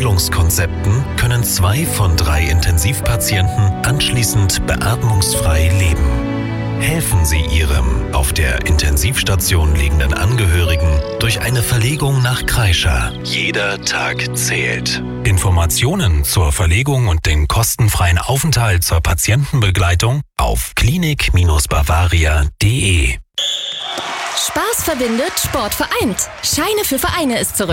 Behandlungskonzepten können 2 von 3 Intensivpatienten anschließend beatmungsfrei leben. Helfen Sie Ihrem auf der Intensivstation liegenden Angehörigen durch eine Verlegung nach Kreischer. Jeder Tag zählt. Informationen zur Verlegung und den kostenfreien Aufenthalt zur Patientenbegleitung auf klinik-bavaria.de. Spaß verbindet, Sport vereint. Scheine für Vereine ist zurück.